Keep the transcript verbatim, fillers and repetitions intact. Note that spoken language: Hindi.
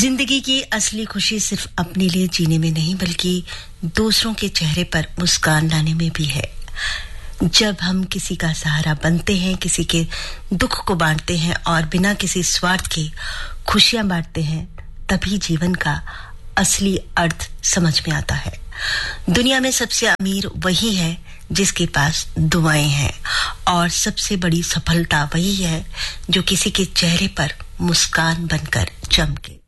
जिंदगी की असली खुशी सिर्फ अपने लिए जीने में नहीं बल्कि दूसरों के चेहरे पर मुस्कान लाने में भी है। जब हम किसी का सहारा बनते हैं, किसी के दुख को बांटते हैं और बिना किसी स्वार्थ के खुशियां बांटते हैं, तभी जीवन का असली अर्थ समझ में आता है। दुनिया में सबसे अमीर वही है जिसके पास दुआएं हैं, और सबसे बड़ी सफलता वही है जो किसी के चेहरे पर मुस्कान बनकर चमके।